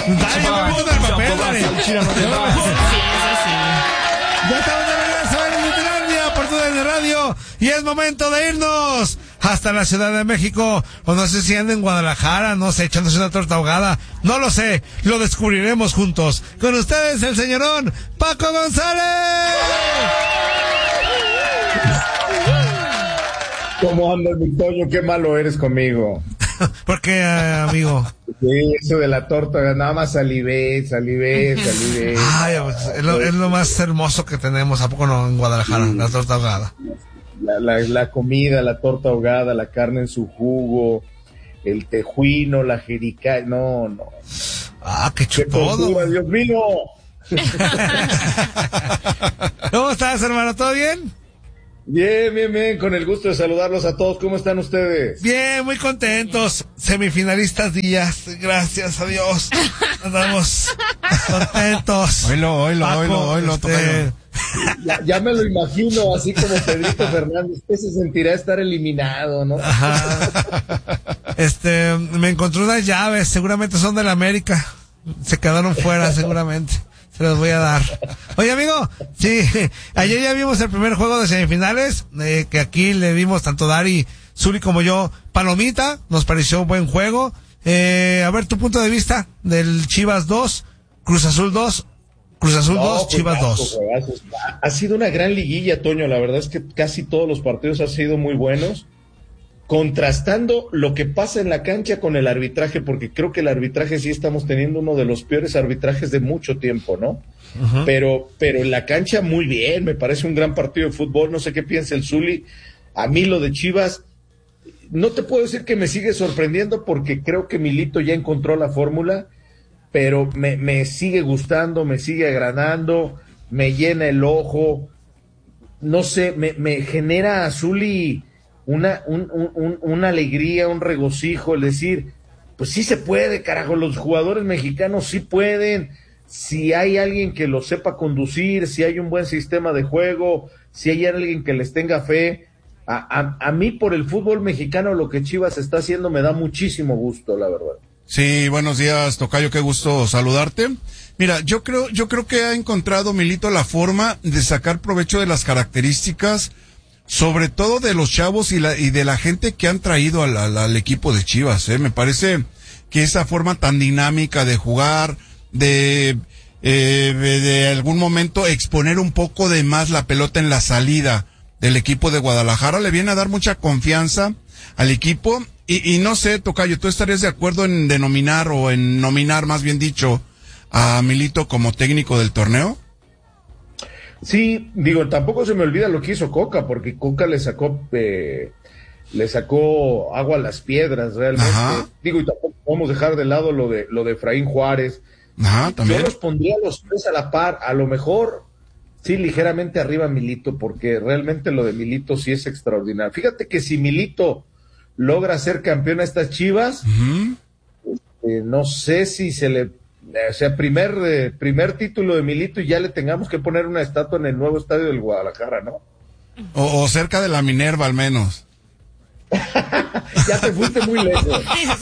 Dale, ponte el papel, dale. Sí, eso sí. Ya estamos de regreso en Literlandia por TUDN Radio y es momento de irnos hasta la Ciudad de México, o no sé si anda en Guadalajara, no sé, echándose una torta ahogada, no lo sé, lo descubriremos juntos. Con ustedes el señorón Paco González. ¿Cómo andas, mi Toño? Qué malo eres conmigo. ¿Por qué, amigo? Sí, eso de la torta, nada más salivé. Ay, pues, es lo más hermoso que tenemos, ¿a poco no? En Guadalajara, la torta ahogada. La comida, la torta ahogada, la carne en su jugo, el tejuino, la jericaya, no. Ah, qué ¡Qué chupodo. tortura, Dios mío! ¿Cómo estás, hermano? ¿Todo bien? Bien, con el gusto de saludarlos a todos. ¿Cómo están ustedes? Bien, muy contentos. Semifinalistas días, gracias a Dios. Andamos contentos. Oílo, tocayo. Ya me lo imagino, así como Pedrito Fernández, que se sentirá estar eliminado, ¿no? Ajá. Me encontré unas llaves, seguramente son de la América. Se quedaron fuera, seguramente. Se los voy a dar. Oye, amigo, sí, ayer ya vimos el primer juego de semifinales, que aquí le dimos tanto Dari, Zuli como yo, palomita, nos pareció un buen juego. A ver, tu punto de vista del Chivas 2, Cruz Azul 2, Chivas 2. Ha sido una gran liguilla, Toño, la verdad es que casi todos los partidos han sido muy buenos, contrastando lo que pasa en la cancha con el arbitraje, porque creo que el arbitraje sí estamos teniendo uno de los peores arbitrajes de mucho tiempo, ¿no? Uh-huh. Pero en la cancha muy bien, me parece un gran partido de fútbol, no sé qué piensa el Zuli. A mí lo de Chivas, no te puedo decir que me sigue sorprendiendo porque creo que Milito ya encontró la fórmula, pero me sigue gustando, me sigue agradando, me llena el ojo, no sé, me genera a Zuli una alegría, un regocijo, el decir, pues sí se puede, carajo, los jugadores mexicanos sí pueden, si hay alguien que los sepa conducir, si hay un buen sistema de juego, si hay alguien que les tenga fe. A mí por el fútbol mexicano lo que Chivas está haciendo me da muchísimo gusto, la verdad. Sí, buenos días, tocayo, qué gusto saludarte. Mira, yo creo que ha encontrado Milito la forma de sacar provecho de las características, sobre todo de los chavos y de la gente que han traído al equipo de Chivas, Me parece que esa forma tan dinámica de jugar, de algún momento exponer un poco de más la pelota en la salida del equipo de Guadalajara le viene a dar mucha confianza al equipo y no sé, tocayo, ¿tú estarías de acuerdo en denominar o en nominar, más bien dicho, a Milito como técnico del torneo? Sí, digo, tampoco se me olvida lo que hizo Coca, porque Coca le sacó agua a las piedras, realmente. Ajá. Digo, y tampoco podemos dejar de lado lo de Efraín Juárez. Ajá, también. Yo los pondría los tres a la par, a lo mejor, sí, ligeramente arriba Milito, porque realmente lo de Milito sí es extraordinario. Fíjate que si Milito logra ser campeón a estas Chivas, no sé si se le... O sea, primer título de Milito y ya le tengamos que poner una estatua en el nuevo estadio del Guadalajara, ¿no? O cerca de la Minerva, al menos. Ya te fuiste muy lejos.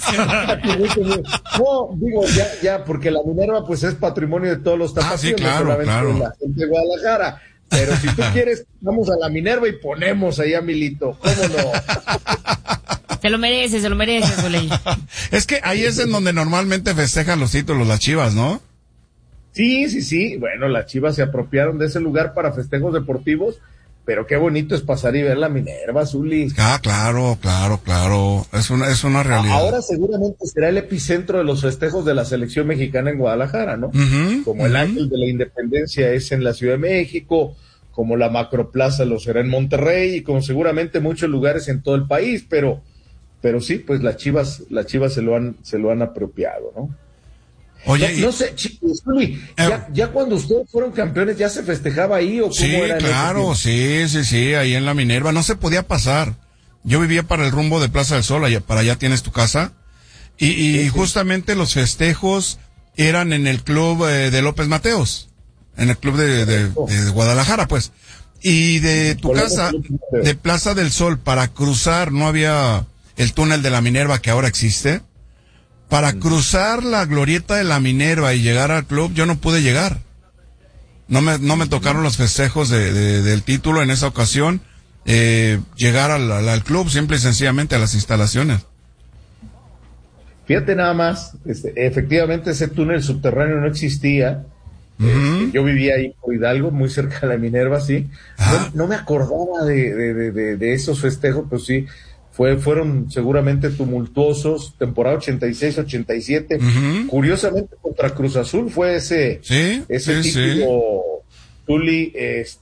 No, digo, ya, porque la Minerva pues es patrimonio de todos los tapatíos, sí, claro, no solamente claro. de la gente de Guadalajara. Pero si tú quieres, vamos a la Minerva y ponemos ahí a Milito. ¿Cómo no? Se lo merece, Soley. Es que ahí es en donde normalmente festejan los títulos las Chivas, ¿no? Sí. Bueno, las Chivas se apropiaron de ese lugar para festejos deportivos, pero qué bonito es pasar y ver la Minerva, Zuli. Ah, claro. Es una realidad. Ahora seguramente será el epicentro de los festejos de la selección mexicana en Guadalajara, ¿no? Como el Ángel de la Independencia es en la Ciudad de México, como la Macroplaza lo será en Monterrey, y como seguramente muchos lugares en todo el país, pero sí, pues las Chivas se lo han apropiado, ¿no? Oye, no sé, Zuli, ya cuando ustedes fueron campeones, ¿ya se festejaba ahí o cómo era? Sí, claro, sí, ahí en la Minerva, no se podía pasar. Yo vivía para el rumbo de Plaza del Sol, para allá tienes tu casa, y justamente los festejos eran en el club de López Mateos, en el club de Guadalajara, pues. Y de tu casa, de Plaza del Sol, para cruzar, no había el túnel de la Minerva que ahora existe. Para cruzar la glorieta de la Minerva y llegar al club, yo no pude llegar. No me tocaron los festejos del título en esa ocasión. Llegar al club, simple y sencillamente a las instalaciones. Fíjate nada más, efectivamente ese túnel subterráneo no existía. Yo vivía ahí por Hidalgo, muy cerca de la Minerva, sí. No me acordaba de esos festejos, pues sí, fueron seguramente tumultuosos. Temporada 86-87. Curiosamente contra Cruz Azul fue ese título, Tuli,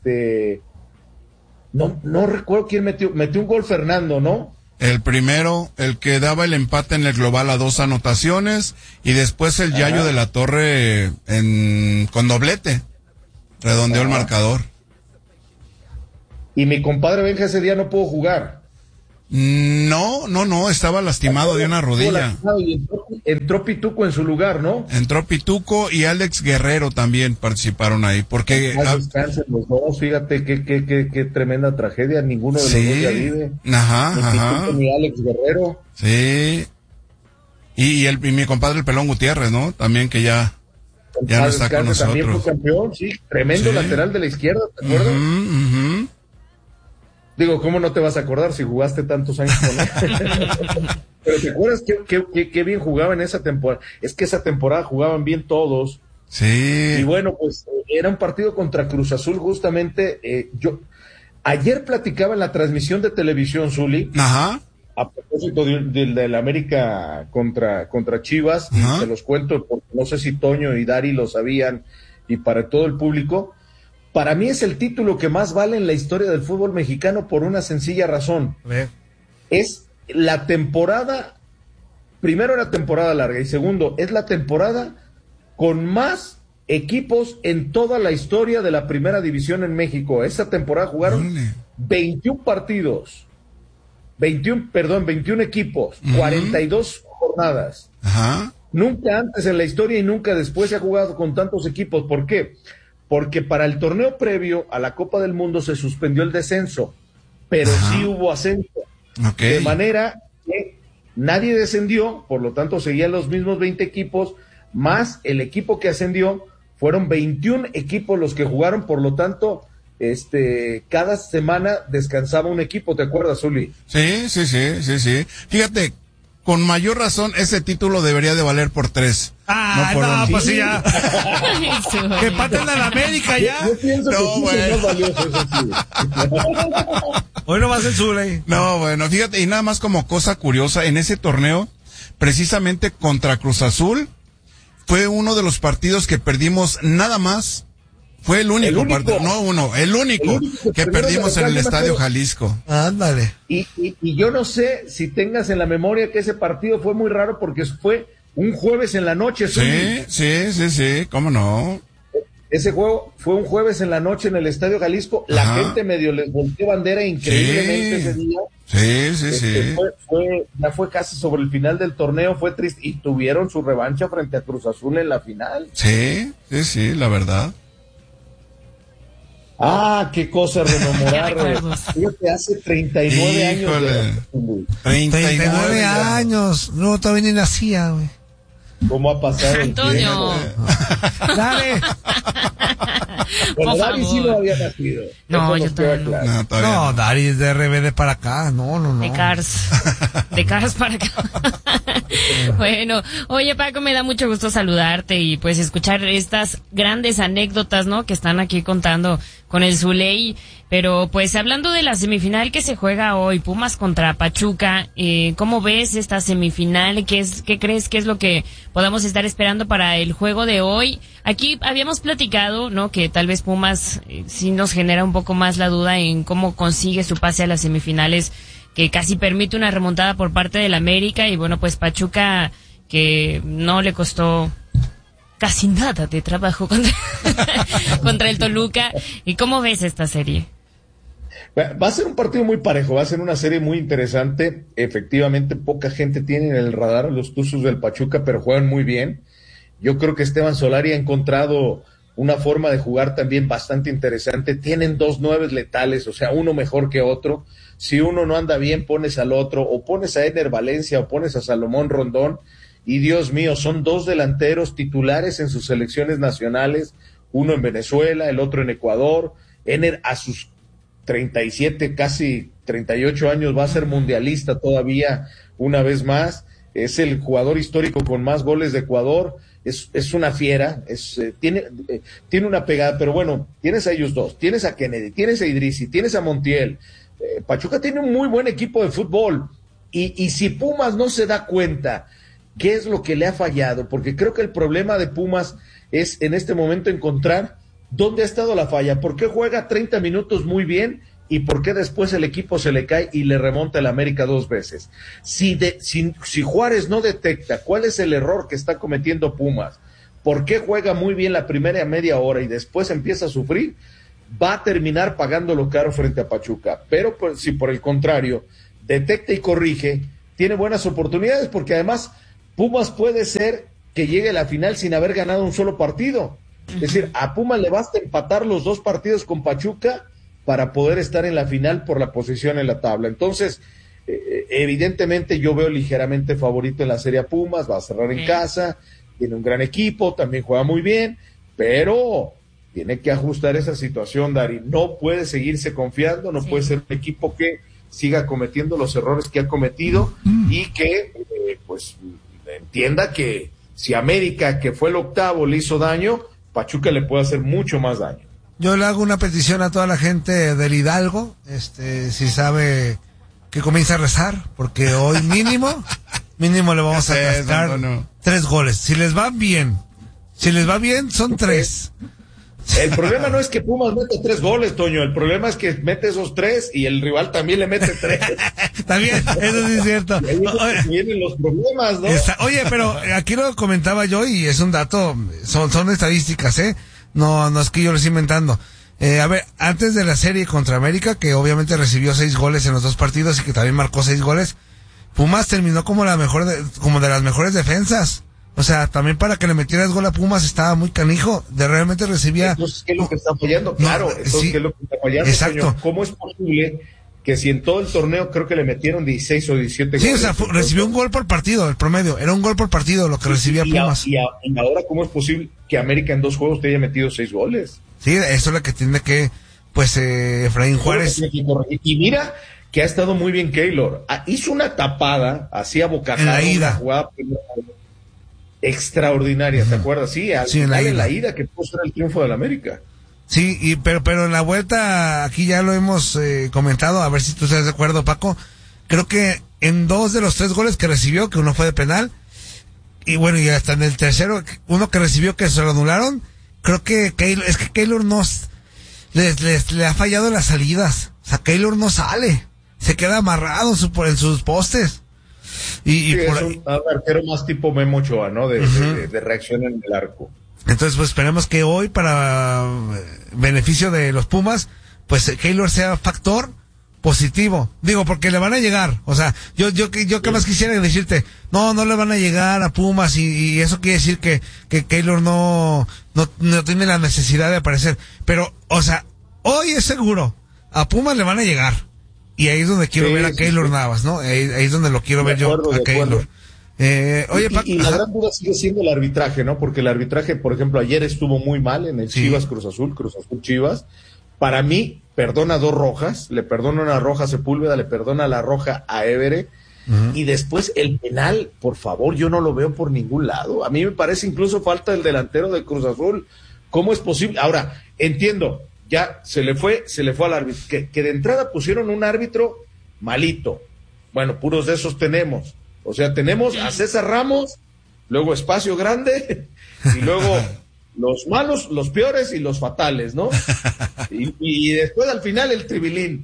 no recuerdo quién metió un gol, Fernando, ¿no? El primero, el que daba el empate en el global a 2 anotaciones, y después el Yayo de la Torre con doblete, redondeó el marcador. Y mi compadre Benja ese día no pudo jugar. No, estaba lastimado de una rodilla. Y entró Pituco en su lugar, ¿no? Entró Pituco y Alex Guerrero también participaron ahí, porque... descansen los dos, fíjate qué tremenda tragedia, ninguno de los dos ya vive. Ajá. Ni Alex Guerrero. Sí. Y mi compadre el Pelón Gutiérrez, ¿no? También que ya no está con nosotros. También fue campeón, sí, tremendo lateral de la izquierda, ¿te acuerdas? Digo, ¿cómo no te vas a acordar si jugaste tantos años con él? Pero ¿te acuerdas qué bien jugaba en esa temporada? Es que esa temporada jugaban bien todos. Sí. Y bueno, pues era un partido contra Cruz Azul justamente. Yo ayer platicaba en la transmisión de televisión, Zuli. Ajá. A propósito de la América contra Chivas. Ajá. Y se los cuento porque no sé si Toño y Dari lo sabían, y para todo el público. Para mí es el título que más vale en la historia del fútbol mexicano por una sencilla razón. Es la temporada, primero la temporada larga y segundo, es la temporada con más equipos en toda la historia de la primera división en México. Esa temporada jugaron 21 partidos, 21 equipos, 42 jornadas. Ajá. Nunca antes en la historia y nunca después se ha jugado con tantos equipos. ¿Por qué? Porque para el torneo previo a la Copa del Mundo se suspendió el descenso, pero sí hubo ascenso. Okay. De manera que nadie descendió, por lo tanto seguían los mismos 20 equipos, más el equipo que ascendió, fueron 21 equipos los que jugaron, por lo tanto, cada semana descansaba un equipo, ¿te acuerdas, Zuli? Sí. Fíjate, con mayor razón ese título debería de valer por 3. Pues sí, ya. Que empaten a la América ya. Yo pienso que sí es más valioso eso, sí. Hoy no va a ser Zuli. No, bueno, fíjate, y nada más como cosa curiosa, en ese torneo, precisamente contra Cruz Azul, fue uno de los partidos que perdimos nada más. Fue el único partido, el único que perdimos en el Estadio Jalisco. Ándale. Y yo no sé si tengas en la memoria que ese partido fue muy raro porque fue un jueves en la noche. Sí, ¿cómo no? Ese juego fue un jueves en la noche en el Estadio Jalisco. La gente medio les volteó bandera increíblemente ese día. Sí. Ya fue casi sobre el final del torneo, fue triste. Y tuvieron su revancha frente a Cruz Azul en la final. Sí, la verdad. Qué cosa rememorar. Fíjate, hace 39 años. 39 años. No, todavía ni nacía, güey. ¿Cómo ha pasado Antonio? el tiempo? Dale. Bueno, Dari sí no había nacido. No, yo todavía no. No, No, Dari es de RBD para acá. No. De Cars para acá. Bueno, oye Paco, me da mucho gusto saludarte y pues escuchar estas grandes anécdotas, ¿no? Que están aquí contando con el Zuley. Pero pues hablando de la semifinal que se juega hoy, Pumas contra Pachuca, ¿cómo ves esta semifinal? ¿Qué crees que es lo que podamos estar esperando para el juego de hoy? Aquí habíamos platicado, ¿no? Que tal vez Pumas sí nos genera un poco más la duda en cómo consigue su pase a las semifinales, que casi permite una remontada por parte del América, y bueno, pues Pachuca, que no le costó casi nada de trabajo contra el Toluca. ¿Y cómo ves esta serie? Va a ser un partido muy parejo, va a ser una serie muy interesante. Efectivamente, poca gente tiene en el radar a los Tuzos del Pachuca, pero juegan muy bien. Yo creo que Esteban Solari ha encontrado una forma de jugar también bastante interesante. Tienen 2 9 letales, o sea, uno mejor que otro. Si uno no anda bien, pones al otro, o pones a Ener Valencia, o pones a Salomón Rondón, y Dios mío, son 2 delanteros titulares en sus selecciones nacionales, uno en Venezuela, el otro en Ecuador. Ener a sus 37, casi 38 años va a ser mundialista todavía una vez más, es el jugador histórico con más goles de Ecuador, es una fiera, tiene una pegada, pero bueno, tienes a ellos dos, tienes a Kennedy, tienes a Idrissi, tienes a Montiel. Pachuca tiene un muy buen equipo de fútbol, y si Pumas no se da cuenta qué es lo que le ha fallado, porque creo que el problema de Pumas es en este momento encontrar dónde ha estado la falla, por qué juega 30 minutos muy bien y por qué después el equipo se le cae y le remonta el América 2 veces. Si Juárez no detecta cuál es el error que está cometiendo Pumas, por qué juega muy bien la primera media hora y después empieza a sufrir, va a terminar pagándolo caro frente a Pachuca. Pero pues, si por el contrario detecta y corrige, tiene buenas oportunidades, porque además Pumas puede ser que llegue a la final sin haber ganado un solo partido. Es decir, a Pumas le basta empatar los 2 partidos con Pachuca para poder estar en la final por la posición en la tabla. Entonces, evidentemente yo veo ligeramente favorito en la serie a Pumas, va a cerrar en casa, tiene un gran equipo, también juega muy bien, pero tiene que ajustar esa situación, Dari. No puede seguirse confiando, no puede ser un equipo que siga cometiendo los errores que ha cometido y que, pues, entienda que si América, que fue el octavo, le hizo daño, Pachuca le puede hacer mucho más daño. Yo le hago una petición a toda la gente del Hidalgo, si sabe que comience a rezar, porque hoy mínimo le vamos a gastar 3 goles. Si les va bien, son 3. El problema no es que Pumas mete 3 goles, Toño, el problema es que mete esos 3 y el rival también le mete 3. También, eso sí es cierto. Vienen los problemas, ¿no? Oye, pero aquí lo comentaba yo y es un dato, son estadísticas, No es que yo lo esté inventando. A ver, antes de la serie contra América, que obviamente recibió 6 goles en los 2 partidos y que también marcó 6 goles, Pumas terminó como de las mejores defensas. O sea, también para que le metieras gol a Pumas estaba muy canijo. Realmente recibía... Entonces, ¿qué es lo que está fallando? Claro, entonces, ¿qué es lo que está fallando? Exacto. Señor? ¿Cómo es posible que si en todo el torneo creo que le metieron 16 o 17 goles? Sí, o sea, recibió un gol por partido, el promedio. Era un gol por partido lo que recibía Pumas. Y ahora, ¿cómo es posible que América en 2 juegos te haya metido 6 goles? Sí, eso es lo que tiene que, pues, Efraín Juárez. Y mira que ha estado muy bien Keylor. Hizo una tapada, hacía bocajarro. En la ida. Jugada extraordinaria, ¿te acuerdas? Sí, en la ida que pudo ser el triunfo del América. Sí, pero en la vuelta, aquí ya lo hemos comentado, a ver si tú estás de acuerdo, Paco. Creo que en 2 de los 3 goles que recibió, que uno fue de penal, y bueno, y hasta en el tercero, uno que recibió que se lo anularon, creo que Keylor le ha fallado las salidas. O sea, Keylor no sale, se queda amarrado en sus postes. Y es un arquero más tipo Memo Ochoa, ¿no? De reacción en el arco. Entonces, pues esperemos que hoy, para beneficio de los Pumas, pues Keylor sea factor positivo. Digo, porque le van a llegar. O sea, yo que más quisiera decirte, no le van a llegar a Pumas y eso quiere decir que Keylor no tiene la necesidad de aparecer. Pero, o sea, hoy es seguro, a Pumas le van a llegar. Y ahí es donde quiero ver a Keylor Navas, ¿no? Ahí es donde lo quiero ver yo, a Keylor. Oye, y la gran duda sigue siendo el arbitraje, ¿no? Porque el arbitraje, por ejemplo, ayer estuvo muy mal en el Chivas Cruz Azul Chivas. Para mí, perdona 2 rojas, le perdona una roja a Sepúlveda, le perdona la roja a Évere, y después el penal, por favor, yo no lo veo por ningún lado. A mí me parece incluso falta el delantero de Cruz Azul. ¿Cómo es posible? Ahora, entiendo, ya se le fue al árbitro, que de entrada pusieron un árbitro malito. Bueno, puros de esos tenemos. O sea, tenemos a César Ramos, luego Espacio Grande, y luego los malos, los peores y los fatales, ¿no? Y después al final el Tribilín.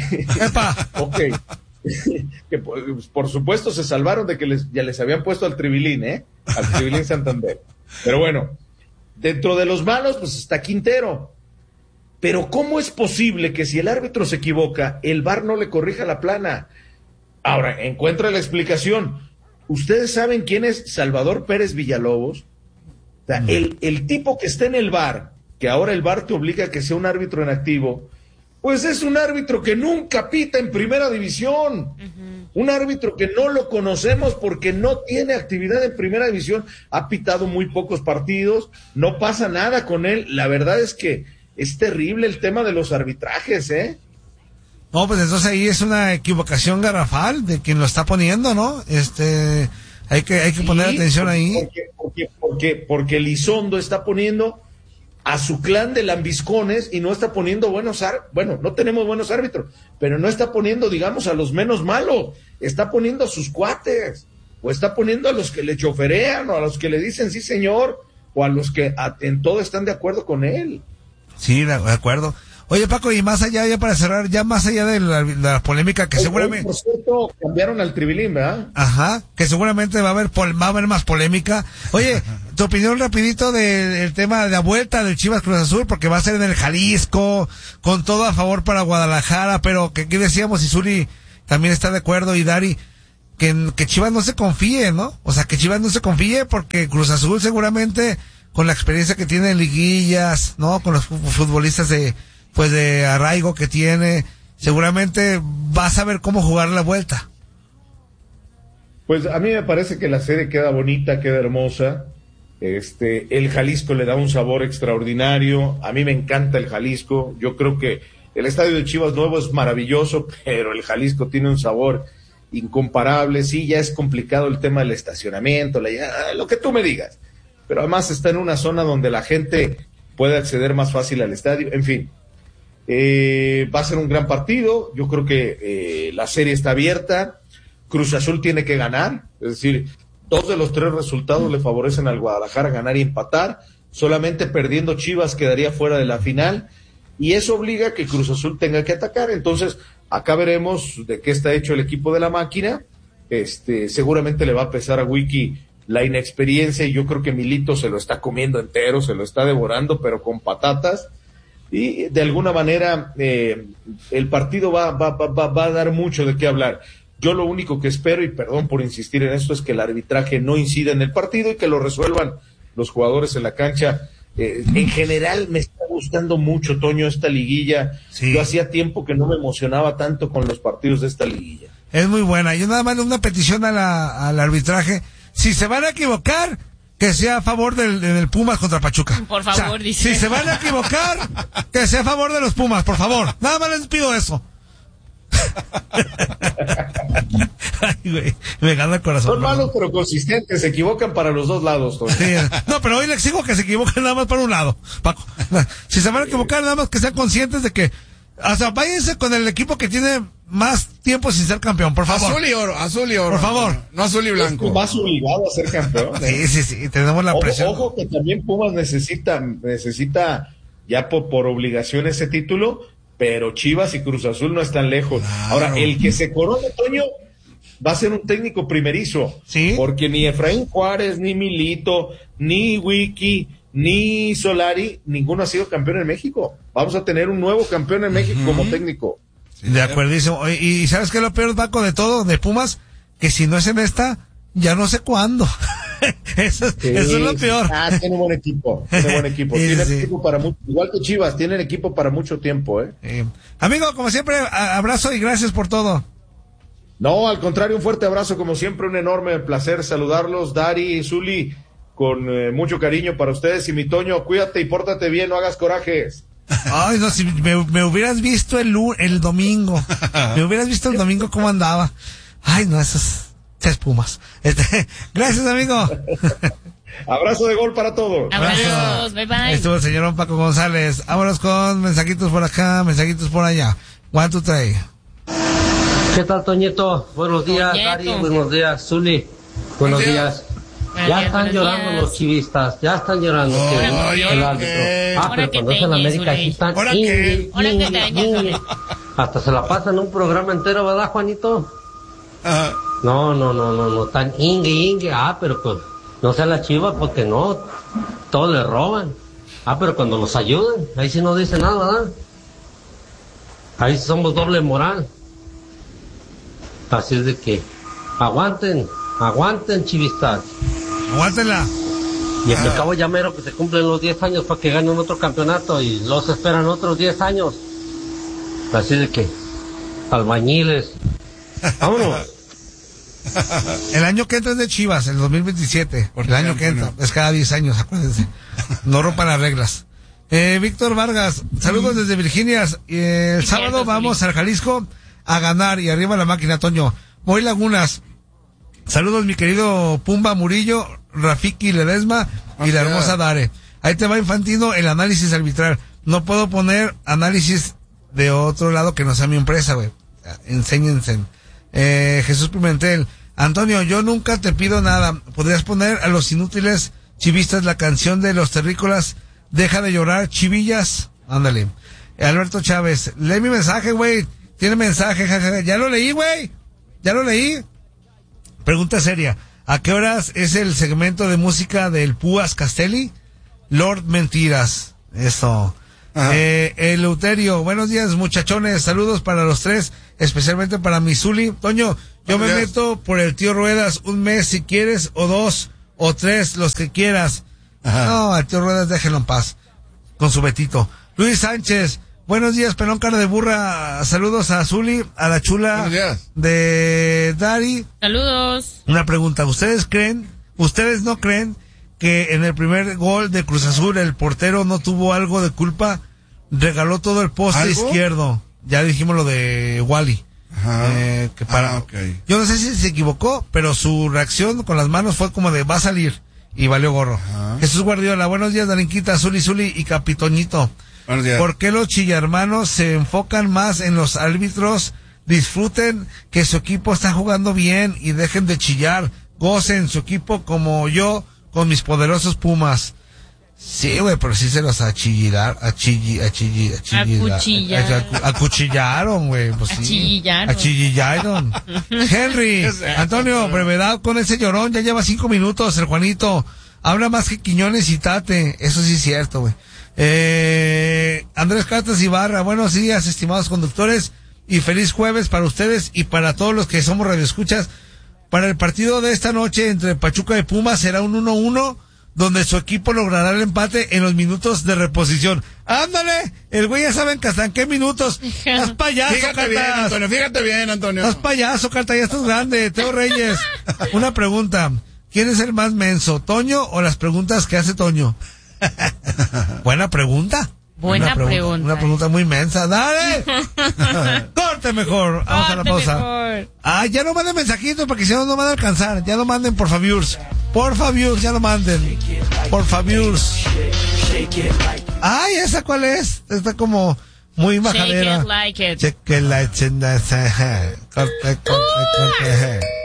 Ok. Que por supuesto se salvaron de que ya les habían puesto al Tribilín, al Tribilín Santander. Pero bueno, dentro de los malos, pues está Quintero. Pero ¿cómo es posible que si el árbitro se equivoca, el VAR no le corrija la plana? Ahora, encuentra la explicación. ¿Ustedes saben quién es Salvador Pérez Villalobos? O sea, el tipo que está en el VAR, que ahora el VAR te obliga a que sea un árbitro en activo, pues es un árbitro que nunca pita en primera división. Un árbitro que no lo conocemos porque no tiene actividad en primera división, ha pitado muy pocos partidos, no pasa nada con él. La verdad es que es terrible el tema de los arbitrajes, ¿eh? No, pues entonces ahí es una equivocación garrafal de quien lo está poniendo, ¿no? Hay que poner atención ahí. Porque Elizondo está poniendo a su clan de lambiscones y no está poniendo no tenemos buenos árbitros, pero no está poniendo, digamos, a los menos malos, está poniendo a sus cuates, o está poniendo a los que le choferean, o a los que le dicen sí señor, o a los que en todo están de acuerdo con él. Sí, de acuerdo. Oye, Paco, y más allá, ya para cerrar, ya más allá de la polémica que seguramente... Por cierto, cambiaron al Tribilín, ¿verdad? Ajá, que seguramente va a haber más polémica. Oye, tu opinión rapidito del tema de la vuelta del Chivas Cruz Azul, porque va a ser en el Jalisco, con todo a favor para Guadalajara, pero que aquí decíamos, y Zuli también está de acuerdo, y Dari, que Chivas no se confíe, ¿no? O sea, que Chivas no se confíe, porque Cruz Azul seguramente, con la experiencia que tiene en liguillas, ¿no? Con los futbolistas de arraigo que tiene, seguramente va a saber cómo jugar la vuelta. Pues a mí me parece que la serie queda bonita, queda hermosa. El Jalisco le da un sabor extraordinario. A mí me encanta el Jalisco. Yo creo que el estadio de Chivas nuevo es maravilloso, pero el Jalisco tiene un sabor incomparable. Sí, ya es complicado el tema del estacionamiento, lo que tú me digas. Pero además está en una zona donde la gente puede acceder más fácil al estadio. En fin. Va a ser un gran partido. Yo creo que la serie está abierta. Cruz Azul tiene que ganar, es decir, 2 de los 3 resultados le favorecen al Guadalajara, ganar y empatar. Solamente perdiendo Chivas quedaría fuera de la final, y eso obliga a que Cruz Azul tenga que atacar. Entonces acá veremos de qué está hecho el equipo de la máquina. Seguramente le va a pesar a Wiki la inexperiencia, y yo creo que Milito se lo está comiendo entero, se lo está devorando, pero con patatas. Y de alguna manera el partido va a dar mucho de qué hablar. Yo lo único que espero, y perdón por insistir en esto, es que el arbitraje no incida en el partido y que lo resuelvan los jugadores en la cancha. En general me está gustando mucho, Toño, esta liguilla. Sí. Yo hacía tiempo que no me emocionaba tanto con los partidos de esta liguilla. Es muy buena. Yo nada más una petición al arbitraje. Si se van a equivocar, que sea a favor del Pumas contra Pachuca. Por favor, o sea, dice. Si se van a equivocar, que sea a favor de los Pumas, por favor. Nada más les pido eso. Ay, güey, me gana el corazón. Son malos pero consistentes, se equivocan para los dos lados, Tony. Sí, no, pero hoy le exijo que se equivoquen nada más para un lado, Paco. Si se van a equivocar, nada más que sean conscientes de que, o sea, váyanse con el equipo que tiene más tiempo sin ser campeón, por favor. Azul y oro. Por favor. No azul y blanco. Es más obligado a ser campeón. Sí, tenemos la presión. Ojo que también Pumas necesita ya por obligación ese título, pero Chivas y Cruz Azul no están lejos. Claro. Ahora, el que se corone, Toño, va a ser un técnico primerizo. Sí. Porque ni Efraín Juárez, ni Milito, ni Wiki, ni Solari, ninguno ha sido campeón en México. Vamos a tener un nuevo campeón en México como técnico. De acuerdísimo. Y ¿sabes qué es lo peor, Paco, de todo, de Pumas? Que si no es en esta, ya no sé cuándo. Eso es lo peor. Tiene buen equipo. Tiene equipo para mucho, igual que Chivas, tienen equipo para mucho tiempo, Amigo, como siempre, abrazo y gracias por todo. No, al contrario, un fuerte abrazo, como siempre, un enorme placer saludarlos, Dari y Zuli, con mucho cariño para ustedes. Y mi Toño, cuídate y pórtate bien, no hagas corajes. Ay, no, si me hubieras visto el domingo. Me hubieras visto el domingo cómo andaba. Ay, no, esas Pumas. Gracias, amigo. Abrazo de gol para todos. Abrazos, bye bye. Estuvo el señor Paco González. Vámonos con mensajitos por acá, mensajitos por allá. 1, 2, 3. ¿Qué tal, Toñito? Buenos días, Dari. Buenos días, Zuli. Buenos días. Ya están llorando los chivistas, ya están llorando el árbitro. Pero cuando es en América aquí están hasta se la pasan un programa entero, ¿verdad, Juanito? No, tan ingue. Pero pues, no sea la Chiva porque no, todo le roban. Pero cuando nos ayudan, ahí sí no dice nada, ¿verdad? Ahí somos doble moral. Así es de que aguanten, chivistas. Aguántenla. Y al cabo ya mero que se cumplen los 10 años para que ganen otro campeonato y los esperan otros 10 años. Así de que, albañiles. Vámonos. El año que entra es de Chivas, el 2027. El año que entra, es cada 10 años, acuérdense. No rompan las reglas. Víctor Vargas, saludos desde Virginia. El sábado vamos al Jalisco a ganar y arriba la máquina, Toño. Moy Lagunas, saludos mi querido Pumba Murillo, Rafiki Ledesma y la hermosa Dare. Ahí te va, Infantino, el análisis arbitral. No puedo poner análisis de otro lado que no sea mi empresa, güey. Enséñense. Jesús Pimentel, Antonio, yo nunca te pido nada. ¿Podrías poner a los inútiles chivistas la canción de los terrícolas? Deja de llorar, chivillas. Ándale. Alberto Chávez, lee mi mensaje, güey. Tiene mensaje, jajaja. Ya lo leí, güey. Ya lo leí. Pregunta seria. ¿A qué horas es el segmento de música del Púas Castelli? Lord Mentiras. Eso. Eleuterio, buenos días, muchachones. Saludos para los tres, especialmente para mi Zuli. Toño, yo me meto por el tío Ruedas un mes si quieres, o 2, o 3, los que quieras. Ajá. No, al tío Ruedas déjenlo en paz, con su Betito. Luis Sánchez, buenos días, pelón cara de burra. Saludos a Zuli, a la chula de Dari. Saludos. Una pregunta, ¿ustedes no creen que en el primer gol de Cruz Azul el portero no tuvo algo de culpa? Regaló todo el poste izquierdo. Ya dijimos lo de Wally. Okay. Yo no sé si se equivocó, pero su reacción con las manos fue como de va a salir, y valió gorro. Ajá. Jesús Guardiola, buenos días, Darinquita, Zuli y Capitoñito. Buenos días. ¿Por qué los chillarmanos se enfocan más en los árbitros? Disfruten que su equipo está jugando bien y dejen de chillar. Gocen su equipo como yo con mis poderosos Pumas. Sí, güey, pero sí se los acuchillaron, güey. Pues sí. Achillaron. Henry, Antonio, brevedad con ese llorón, ya lleva 5 minutos, el Juanito. Habla más que Quiñones y Tate, eso sí es cierto, güey. Andrés Cartas Ibarra, buenos días, estimados conductores, y feliz jueves para ustedes y para todos los que somos radioescuchas. Para el partido de esta noche entre Pachuca y Pumas será un 1-1, donde su equipo logrará el empate en los minutos de reposición. ¡Ándale! El güey ya saben que hasta en qué minutos. ¡Haz payaso, Fíjate bien, Antonio. ¡Haz payaso, Carta! Ya estás grande. Teo Reyes, una pregunta. ¿Quién es el más menso, Toño o las preguntas que hace Toño? Buena pregunta. Buena pregunta. Una pregunta muy mensa. ¡Dale! ¡Corte mejor! Vamos a la pausa. Mejor. Ya no manden mensajitos porque si no, no van a alcanzar. Ya lo manden, por favor. Por favor, ya lo manden. Por favor. Ay, ¿esa cuál es? Está como muy majadera. Shake it like it. Check it like it. Corte.